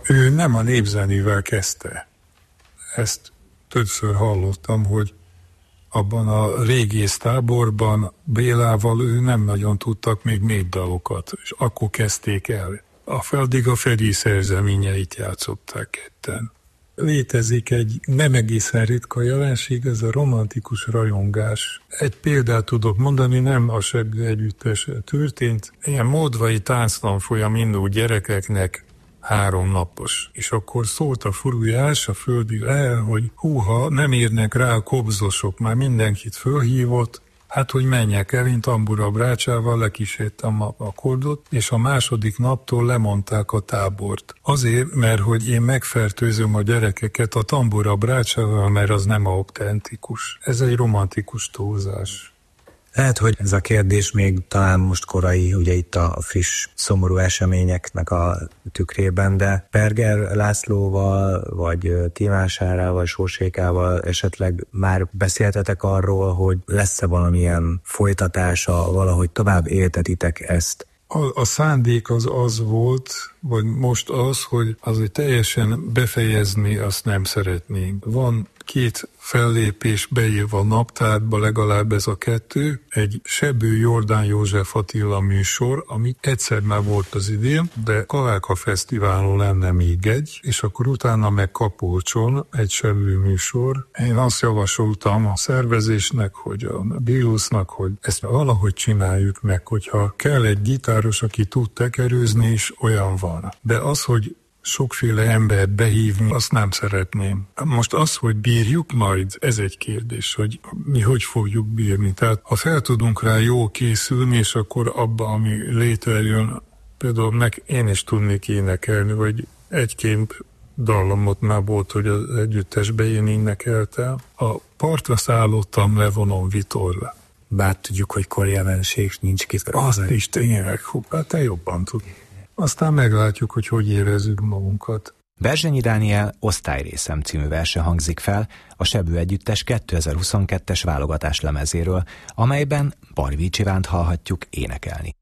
Ő nem a népzenével kezdte. Ezt többször hallottam, hogy abban a régésztáborban Bélával ő nem nagyon tudtak még népdalokat, és akkor kezdték el. Addig a Feri szerzeményeit játszották ketten. Létezik egy nem egészen ritka jelenség, ez a romantikus rajongás. Egy példát tudok mondani, nem a Sebő együttes történt. Ilyen moldvai tánctanfolyam indult gyerekeknek 3 napos. És akkor szólt a furujás a földi el, hogy húha, nem érnek rá a kobzosok, már mindenkit fölhívott, hát, hogy menjek el, én tambura brácsával lekísértem a kordot, és a második naptól lemondták a tábort. Azért, mert hogy én megfertőzöm a gyerekeket a tambura brácsával, mert az nem autentikus. Ez egy romantikus túlzás. Lehet, hogy ez a kérdés még talán most korai, ugye itt a friss, szomorú eseményeknek a tükrében, de Perger Lászlóval, vagy Tímásárával, Sósékával esetleg már beszéltetek arról, hogy lesz-e valamilyen folytatása, valahogy tovább éltetitek ezt? A szándék az volt, vagy most az, hogy azért teljesen befejezni azt nem szeretnénk. Van 2 fellépés beírva a naptárba, legalább ez a 2. Egy Sebő Jordán József Attila műsor, ami egyszer már volt az idén, de Kaválka Fesztiválon lenne még egy, és akkor utána meg Kapolcson egy Sebő műsor. Én azt javasoltam a szervezésnek, hogy a Bélusznak, hogy ezt valahogy csináljuk meg, hogyha kell egy gitáros, aki tud tekerőzni, és olyan van. De az, hogy sokféle embert behívni, azt nem szeretném. Most az, hogy bírjuk majd, ez egy kérdés, hogy mi hogy fogjuk bírni. Tehát ha fel tudunk rá jól készülni, és akkor abba, ami létrejön, például én is tudnék énekelni, vagy 1-2 dallamot már volt, hogy az együttesbe én énekeltem. A partra szállottam, levonom vitorla. Bár tudjuk, hogy korjelenség nincs kész. Az is tényleg, hát te jobban tud. Aztán meglátjuk, hogy érezzük magunkat. Berzsenyi Dániel Osztályrészem című verse hangzik fel a Sebő együttes 2022-es válogatás lemezéről, amelyben Barvics Ivánt hallhatjuk énekelni.